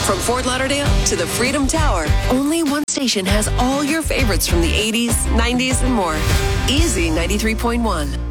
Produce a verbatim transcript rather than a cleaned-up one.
From Fort Lauderdale to the Freedom Tower, only one station has all your favorites from the eighties, nineties, and more. Easy ninety-three point one.